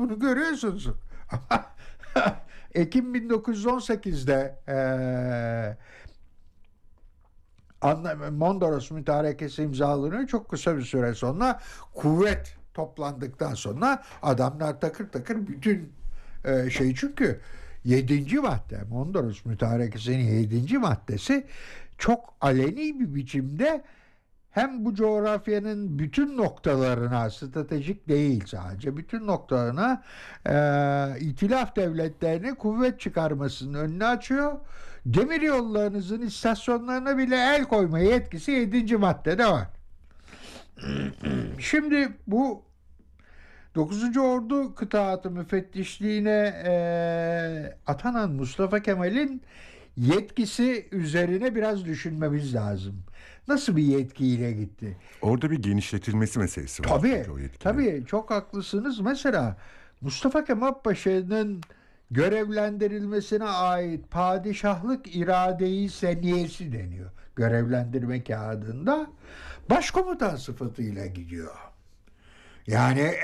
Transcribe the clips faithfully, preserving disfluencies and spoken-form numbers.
bunu görüyorsunuz. Ekim bin dokuz yüz on sekizde eee Mondros Mütarekesi imzalanıyor. Çok kısa bir süre sonra kuvvet toplandıktan sonra adamlar takır takır bütün e, şey, çünkü yedinci madde, Mondros Mütarekesi'nin yedinci maddesi çok aleni bir biçimde hem bu coğrafyanın bütün noktalarına, stratejik değil sadece, bütün noktalarına e, itilaf devletlerine kuvvet çıkarmasının önünü açıyor. Demir yollarınızın istasyonlarına bile el koyma yetkisi yedinci maddede var. Şimdi bu dokuzuncu Ordu Kıtaatı Müfettişliğine e, atanan Mustafa Kemal'in yetkisi üzerine biraz düşünmemiz lazım. Nasıl bir yetkiyle gitti? Orada bir genişletilmesi meselesi var. Tabii, O yetkinin. tabii çok haklısınız. Mesela Mustafa Kemal Paşa'nın görevlendirilmesine ait padişahlık irade-i seniyesi deniyor. Görevlendirme kağıdında başkomutan sıfatıyla gidiyor. Yani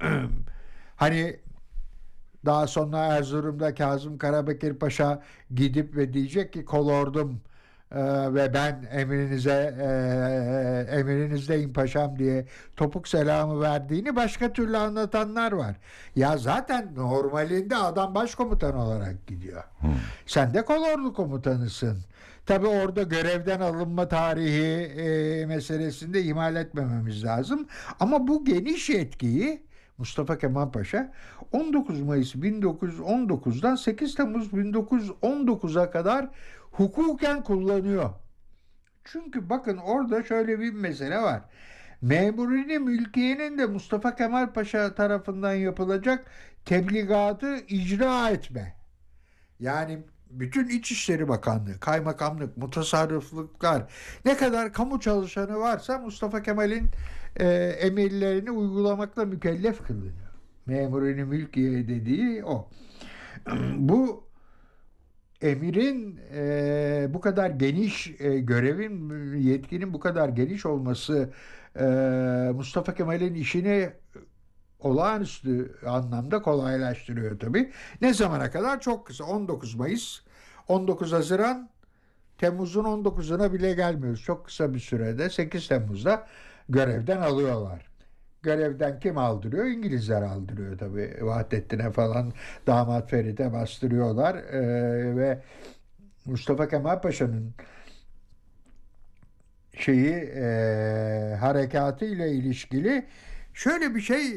hani daha sonra Erzurum'da Kazım Karabekir Paşa gidip ve diyecek ki kolordum e, ve ben emrinize e, emrinizdeyim paşam diye topuk selamı verdiğini başka türlü anlatanlar var. Ya zaten normalinde adam başkomutan olarak gidiyor. Hmm. Sen de kolordu komutanısın. Tabii orada görevden alınma tarihi e, meselesini de ihmal etmememiz lazım. Ama bu geniş yetkiyi Mustafa Kemal Paşa on dokuz Mayıs bin dokuz yüz on dokuzdan sekiz Temmuz bin dokuz yüz on dokuza kadar hukuken kullanıyor. Çünkü bakın orada şöyle bir mesele var. Memurine mülkiyenin de Mustafa Kemal Paşa tarafından yapılacak tebligatı icra etme. Yani bütün İçişleri Bakanlığı, kaymakamlık, mutasarrıflıklar, ne kadar kamu çalışanı varsa Mustafa Kemal'in e, emirlerini uygulamakla mükellef kılınıyor. Memurine mülkiye dediği o. Bu emirin e, bu kadar geniş, e, görevin, yetkinin bu kadar geniş olması e, Mustafa Kemal'in işini olağanüstü anlamda kolaylaştırıyor tabii. Ne zamana kadar? Çok kısa. on dokuz Mayıs, on dokuz Haziran, Temmuz'un on dokuzuna bile gelmiyoruz. Çok kısa bir sürede sekiz Temmuz'da görevden alıyorlar. Görevden kim aldırıyor? İngilizler aldırıyor tabii. Vahdettin'e falan, damat Ferit'e bastırıyorlar ee, ve Mustafa Kemal Paşa'nın şeyi e, harekatı ile ilişkili şöyle bir şey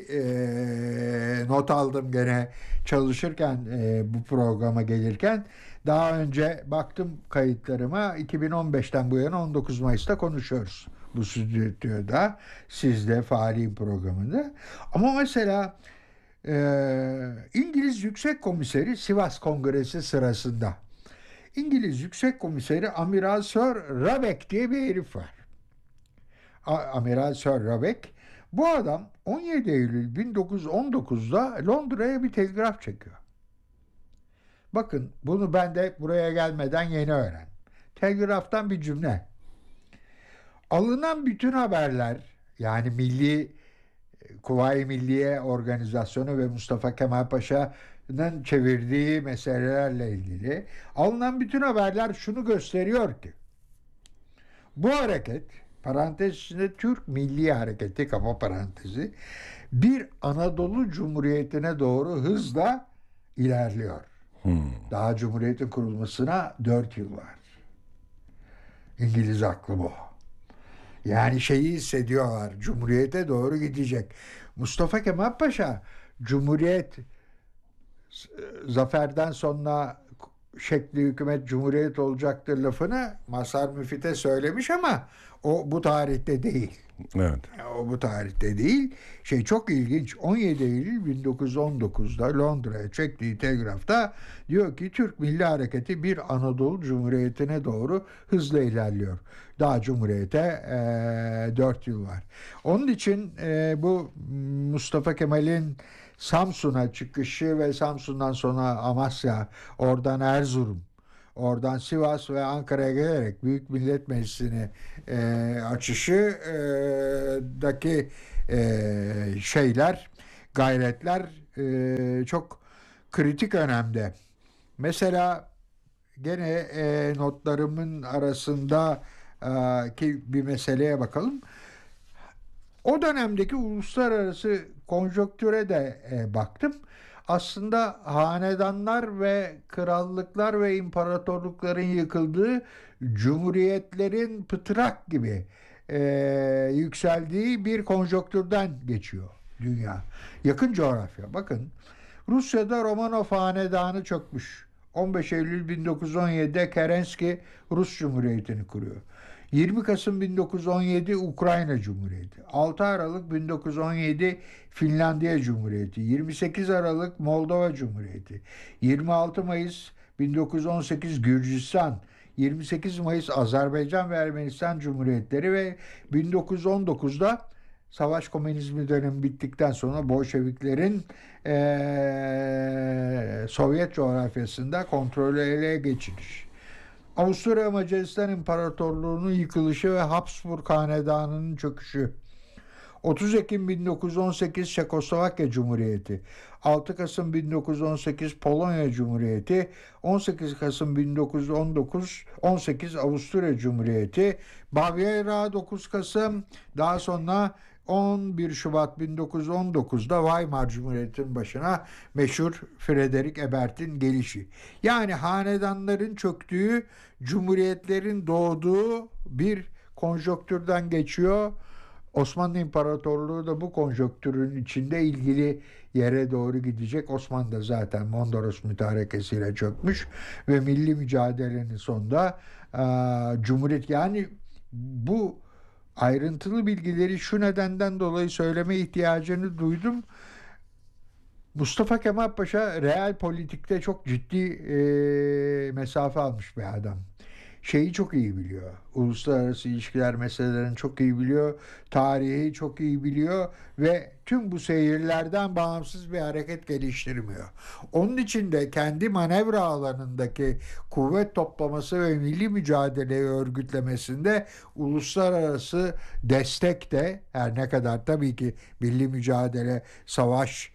e, not aldım gene çalışırken, e, bu programa gelirken. Daha önce baktım kayıtlarıma, iki bin on beşten bu yana on dokuz Mayıs'ta konuşuyoruz bu stüdyoda, sizde Fahri programında. Ama mesela e, İngiliz Yüksek Komiseri Sivas Kongresi sırasında İngiliz Yüksek Komiseri Amiral Sir Rabeck diye bir herif var. Amiral Sir Rabeck. Bu adam on yedi Eylül bin dokuz yüz on dokuzda Londra'ya bir telgraf çekiyor. Bakın bunu ben de buraya gelmeden yeni öğrendim. Telgraftan bir cümle. Alınan bütün haberler, yani Milli Kuvayi Milliye Organizasyonu ve Mustafa Kemal Paşa'nın çevirdiği meselelerle ilgili alınan bütün haberler şunu gösteriyor ki bu hareket, parantez içinde Türk Milli Hareketi, kapa parantezi, bir Anadolu Cumhuriyeti'ne doğru hızla ilerliyor. Hmm. Daha Cumhuriyet'in kurulmasına dört yıl var. İngiliz aklı bu. Yani şeyi hissediyorlar, Cumhuriyet'e doğru gidecek. Mustafa Kemal Paşa, Cumhuriyet zaferden sonra şekli hükümet Cumhuriyet olacaktır lafını Mazhar Müfit'e söylemiş ama o bu tarihte değil. Evet. O bu tarihte değil. Şey çok ilginç. on yedi Eylül bin dokuz yüz on dokuzda Londra'ya çektiği telgrafta diyor ki Türk Milli Hareketi bir Anadolu Cumhuriyeti'ne doğru hızla ilerliyor. Daha Cumhuriyet'e e, dört yıl var. Onun için e, bu Mustafa Kemal'in Samsun'a çıkışı ve Samsun'dan sonra Amasya, oradan Erzurum, oradan Sivas ve Ankara'ya gelerek Büyük Millet Meclisi'ni e, açışı e, daki e, şeyler, gayretler e, çok kritik önemde. Mesela gene e, notlarımın arasında e, ki bir meseleye bakalım. O dönemdeki uluslararası konjonktüre de e, baktım. Aslında hanedanlar ve krallıklar ve imparatorlukların yıkıldığı, cumhuriyetlerin pıtrak gibi e, yükseldiği bir konjonktürden geçiyor dünya. Yakın coğrafya. Bakın, Rusya'da Romanov hanedanı çökmüş. on beş Eylül bin dokuz yüz on yedi'de Kerenski Rus Cumhuriyeti'ni kuruyor. yirmi Kasım bin dokuz yüz on yedi Ukrayna Cumhuriyeti. altı Aralık bin dokuz yüz on yedi Finlandiya Cumhuriyeti. yirmi sekiz Aralık Moldova Cumhuriyeti. yirmi altı Mayıs bin dokuz yüz on sekiz Gürcistan. yirmi sekiz Mayıs Azerbaycan ve Ermenistan Cumhuriyetleri ve bin dokuz yüz on dokuz'da savaş komünizmi dönemi bittikten sonra Bolşeviklerin eee, Sovyet coğrafyasında kontrolü ele geçiriş. Avusturya Macaristan İmparatorluğu'nun yıkılışı ve Habsburg Hanedanı'nın çöküşü. otuz Ekim bin dokuz yüz on sekiz Çekoslovakya Cumhuriyeti. altı Kasım bin dokuz yüz on sekiz Polonya Cumhuriyeti. on sekiz Kasım bin dokuz yüz on dokuz on sekiz Avusturya Cumhuriyeti. Bavyera dokuz Kasım, daha sonra on bir Şubat bin dokuz yüz on dokuz'da Weimar Cumhuriyeti'nin başına meşhur Frederick Ebert'in gelişi. Yani hanedanların çöktüğü, cumhuriyetlerin doğduğu bir konjonktürden geçiyor. Osmanlı İmparatorluğu da bu konjonktürün içinde ilgili yere doğru gidecek. Osmanlı da zaten Mondros mütarekesiyle çökmüş ve milli mücadelenin sonunda e, Cumhuriyet, yani bu ayrıntılı bilgileri şu nedenden dolayı söyleme ihtiyacını duydum. Mustafa Kemal Paşa real politikte çok ciddi e, mesafe almış bir adam. Şeyi çok iyi biliyor. Uluslararası ilişkiler meselelerini çok iyi biliyor. Tarihi çok iyi biliyor ve tüm bu seyirlerden bağımsız bir hareket geliştirmiyor. Onun için de kendi manevra alanındaki kuvvet toplaması ve milli mücadeleyi örgütlemesinde uluslararası destek de, her ne kadar tabii ki milli mücadele savaş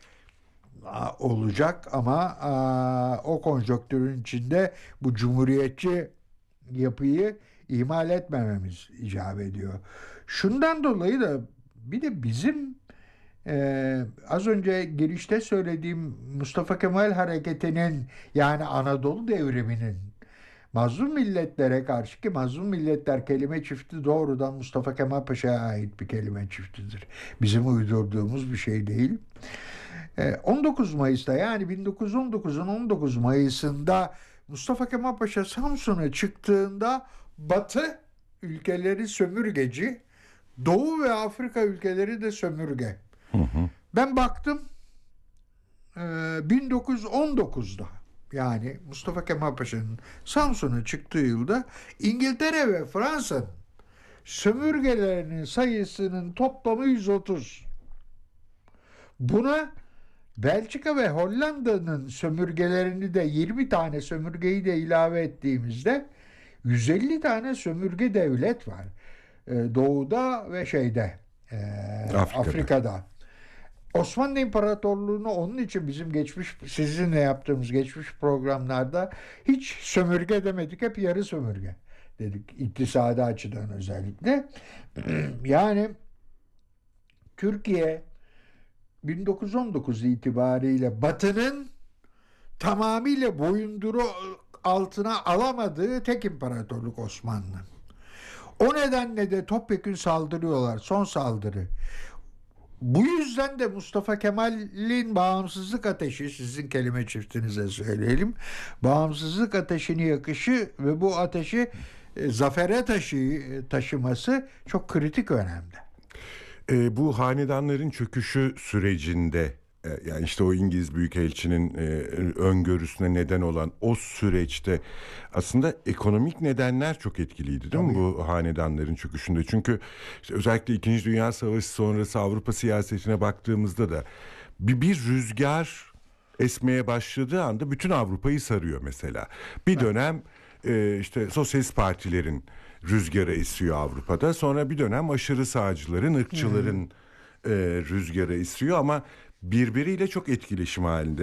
olacak ama a, o konjonktürün içinde bu cumhuriyetçi yapıyı ihmal etmememiz icap ediyor. Şundan dolayı da bir de bizim e, az önce girişte söylediğim Mustafa Kemal Hareketi'nin, yani Anadolu Devrimi'nin mazlum milletlere karşı, ki mazlum milletler kelime çifti doğrudan Mustafa Kemal Paşa'ya ait bir kelime çiftidir. Bizim uydurduğumuz bir şey değil. on dokuz Mayıs'ta, yani bin dokuz yüz on dokuz'un on dokuz Mayıs'ında Mustafa Kemal Paşa Samsun'a çıktığında Batı ülkeleri sömürgeci, Doğu ve Afrika ülkeleri de sömürge. Hı hı. Ben baktım bin dokuz yüz on dokuz'da, yani Mustafa Kemal Paşa'nın Samsun'a çıktığı yılda İngiltere ve Fransa'nın sömürgelerinin sayısının toplamı yüz otuz. Buna Belçika ve Hollanda'nın sömürgelerini de, yirmi tane sömürgeyi de ilave ettiğimizde yüz elli tane sömürge devlet var. Ee, Doğu'da ve şeyde e, Afrika'da. Afrika'da. Osmanlı İmparatorluğu'nu onun için bizim geçmiş, sizinle yaptığımız geçmiş programlarda hiç sömürge demedik. Hep yarı sömürge dedik. İktisadi açıdan özellikle. Yani Türkiye bin dokuz yüz on dokuz itibariyle Batı'nın tamamıyla boyunduru altına alamadığı tek imparatorluk Osmanlı. O nedenle de topyekün saldırıyorlar. Son saldırı. Bu yüzden de Mustafa Kemal'in bağımsızlık ateşi, sizin kelime çiftinize söyleyelim, bağımsızlık ateşini yakışı ve bu ateşi e, zafere taşı, taşıması çok kritik önemde. E, bu hanedanların çöküşü sürecinde, e, yani işte o İngiliz Büyükelçinin e, öngörüsüne neden olan o süreçte aslında ekonomik nedenler çok etkiliydi, değil Tabii. mi bu hanedanların çöküşünde? Çünkü işte özellikle İkinci Dünya Savaşı sonrası Avrupa siyasetine baktığımızda da bir, bir rüzgar esmeye başladığı anda bütün Avrupa'yı sarıyor mesela. Bir dönem e, işte sosyalist partilerin rüzgarı esiyor Avrupa'da. Sonra bir dönem aşırı sağcıların, ırkçıların e, rüzgarı esiyor ama birbiriyle çok etkileşim halinde.